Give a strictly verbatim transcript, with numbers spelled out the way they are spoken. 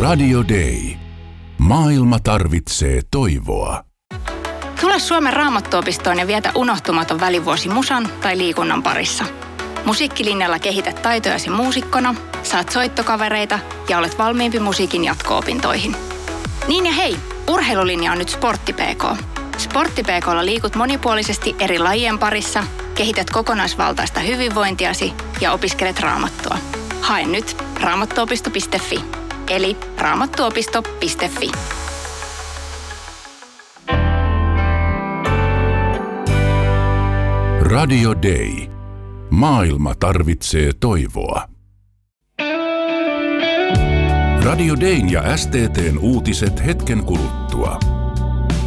Radio Day. Maailma tarvitsee toivoa. Tule Suomen Raamattuopistoon ja vietä unohtumaton välivuosi musan tai liikunnan parissa. Musiikkilinjalla kehität taitojasi muusikkona, saat soittokavereita ja olet valmiimpi musiikin jatko-opintoihin. Niin ja hei, urheilulinja on nyt Sportti P K. Sportti P K:lla liikut monipuolisesti eri lajien parissa, kehität kokonaisvaltaista hyvinvointiasi ja opiskelet raamattua. Hae nyt raamattuopisto piste fi, eli raamattuopisto piste fi. Radio Day. Maailma tarvitsee toivoa. Radio Dayn ja S T T:n uutiset hetken kuluttua.